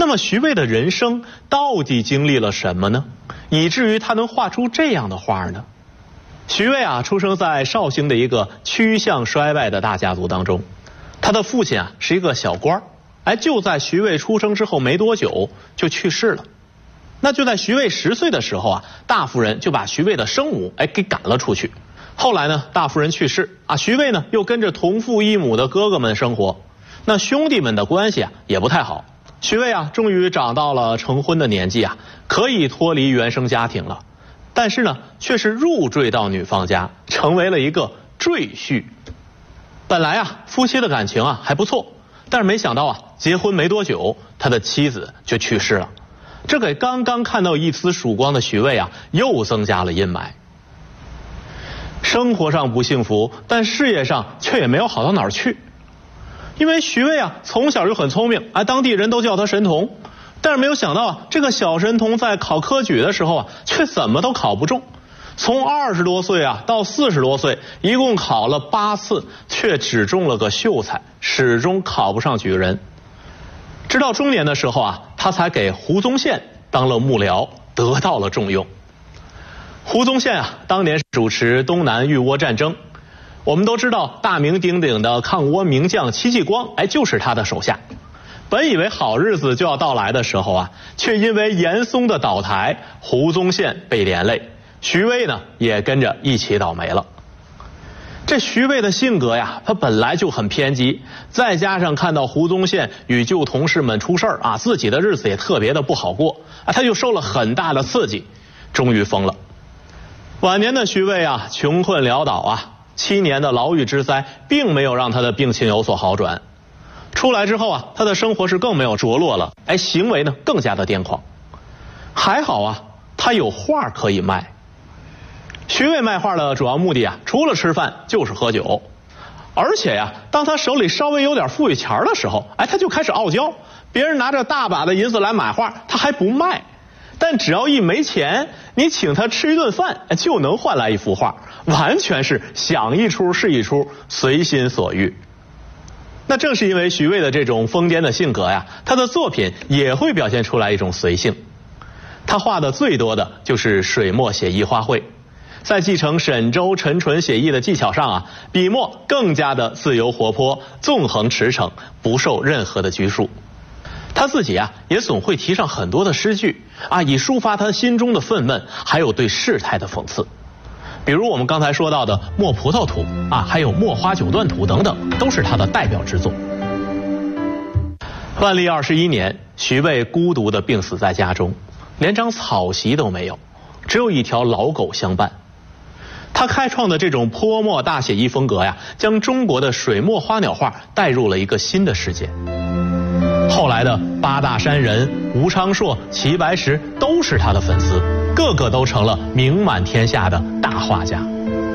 那么徐渭的人生到底经历了什么呢？以至于他能画出这样的画呢？徐渭啊，出生在绍兴的一个趋向衰败的大家族当中，他的父亲啊是一个小官，就在徐渭出生之后没多久就去世了。那就在徐渭10岁的时候啊，大夫人就把徐渭的生母给赶了出去。后来呢，大夫人去世啊，徐渭呢又跟着同父异母的哥哥们生活，那兄弟们的关系啊也不太好。徐渭啊，终于长到了成婚的年纪啊，可以脱离原生家庭了，但是呢，却是入赘到女方家，成为了一个赘婿。本来啊，夫妻的感情啊还不错，但是没想到啊，结婚没多久，他的妻子就去世了。这给刚刚看到一丝曙光的徐渭啊，又增加了阴霾。生活上不幸福，但事业上却也没有好到哪儿去。因为徐渭啊，从小就很聪明，当地人都叫他神童。但是没有想到啊，这个小神童在考科举的时候啊，却怎么都考不中。从20多岁啊到40多岁，一共考了8次，却只中了个秀才，始终考不上举人。直到中年的时候啊，他才给胡宗宪当了幕僚，得到了重用。胡宗宪啊，当年主持东南豫倭战争，我们都知道大名鼎鼎的抗倭名将戚继光，就是他的手下。本以为好日子就要到来的时候啊，却因为严嵩的倒台，胡宗宪被连累，徐渭呢也跟着一起倒霉了。这徐渭的性格呀，他本来就很偏激，再加上看到胡宗宪与旧同事们出事啊，自己的日子也特别的不好过啊，他就受了很大的刺激，终于疯了。晚年的徐渭啊，穷困潦倒啊，7年的牢狱之灾并没有让他的病情有所好转。出来之后啊，他的生活是更没有着落了，行为呢更加的癫狂。还好啊，他有画可以卖。徐渭卖画的主要目的啊，除了吃饭就是喝酒。而且呀，当他手里稍微有点富裕钱的时候，他就开始傲娇，别人拿着大把的银子来买画，他还不卖。但只要一没钱，你请他吃一顿饭就能换来一幅画，完全是想一出是一出，随心所欲。那正是因为徐渭的这种疯癫的性格呀，他的作品也会表现出来一种随性。他画的最多的就是水墨写意花卉，在继承沈周、陈淳写意的技巧上啊，笔墨更加的自由活泼，纵横驰骋，不受任何的拘束。他自己啊，也总会提上很多的诗句啊，以抒发他心中的愤懑，还有对事态的讽刺。比如我们刚才说到的《墨葡萄图》啊，还有《墨花九段图》等等，都是他的代表之作。万历21年，徐渭孤独地病死在家中，连张草席都没有，只有一条老狗相伴。他开创的这种泼墨大写意风格呀，将中国的水墨花鸟画带入了一个新的世界。后来的八大山人、吴昌硕、齐白石都是他的粉丝，个个都成了名满天下的大画家。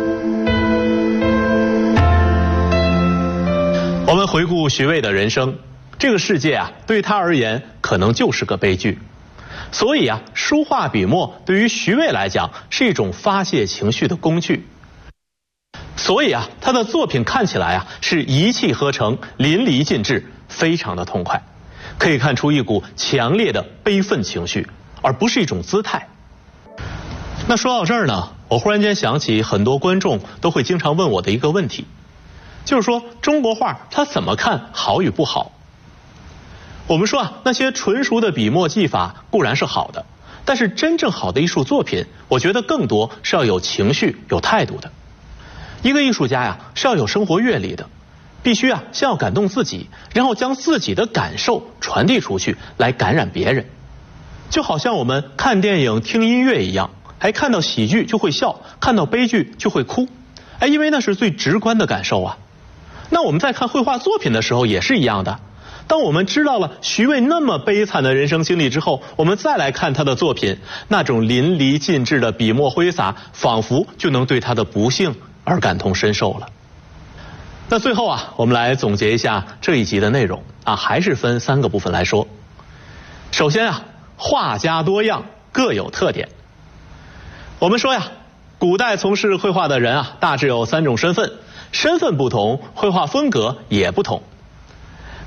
我们回顾徐渭的人生，这个世界啊，对他而言可能就是个悲剧。所以啊，书画笔墨对于徐渭来讲是一种发泄情绪的工具。所以啊，他的作品看起来啊是一气呵成、淋漓尽致，非常的痛快，可以看出一股强烈的悲愤情绪，而不是一种姿态。那说到这儿呢，我忽然间想起很多观众都会经常问我的一个问题，就是说中国画它怎么看好与不好？我们说啊，那些纯熟的笔墨技法固然是好的，但是真正好的艺术作品，我觉得更多是要有情绪、有态度的。一个艺术家呀，是要有生活阅历的，必须啊先要感动自己，然后将自己的感受传递出去，来感染别人。就好像我们看电影、听音乐一样，看到喜剧就会笑，看到悲剧就会哭，因为那是最直观的感受啊。那我们在看绘画作品的时候也是一样的。当我们知道了徐渭那么悲惨的人生经历之后，我们再来看他的作品，那种淋漓尽致的笔墨挥洒，仿佛就能对他的不幸而感同身受了。那最后啊，我们来总结一下这一集的内容啊，还是分3个部分来说。首先啊，画家多样，各有特点。我们说呀，古代从事绘画的人啊，大致有3种身份，身份不同，绘画风格也不同。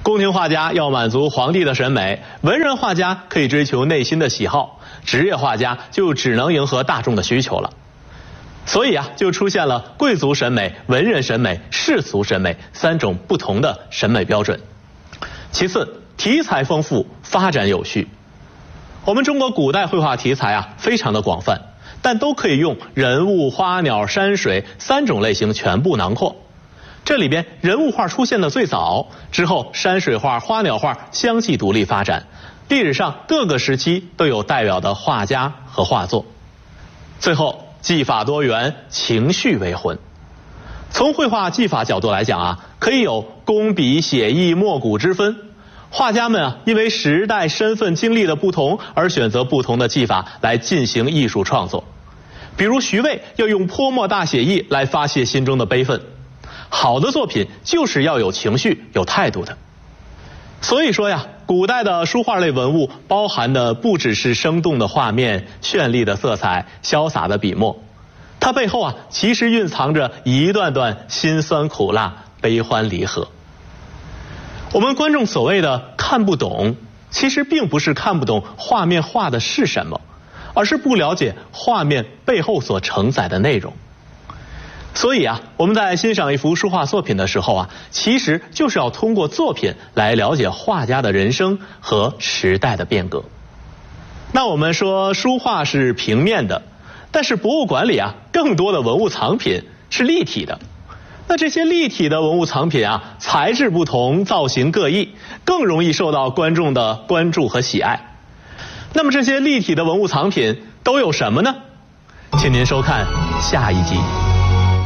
宫廷画家要满足皇帝的审美，文人画家可以追求内心的喜好，职业画家就只能迎合大众的需求了。所以就出现了贵族审美、文人审美、世俗审美3种不同的审美标准。其次，题材丰富，发展有序。我们中国古代绘画题材非常的广泛，但都可以用人物、花鸟、山水3种类型全部囊括。这里边人物画出现的最早，之后山水画、花鸟画相继独立发展，历史上各个时期都有代表的画家和画作。最后，技法多元，情绪为魂。从绘画技法角度来讲可以有工笔、写意、墨骨之分。画家们因为时代、身份、经历的不同而选择不同的技法来进行艺术创作。比如徐渭要用泼墨大写意来发泄心中的悲愤。好的作品就是要有情绪、有态度的。所以说古代的书画类文物包含的不只是生动的画面、绚丽的色彩、潇洒的笔墨，它背后其实蕴藏着一段段辛酸苦辣、悲欢离合。我们观众所谓的看不懂，其实并不是看不懂画面画的是什么，而是不了解画面背后所承载的内容。所以我们在欣赏一幅书画作品的时候其实就是要通过作品来了解画家的人生和时代的变革。那我们说书画是平面的，但是博物馆里更多的文物藏品是立体的。那这些立体的文物藏品材质不同，造型各异，更容易受到观众的关注和喜爱。那么这些立体的文物藏品都有什么呢？请您收看下一集。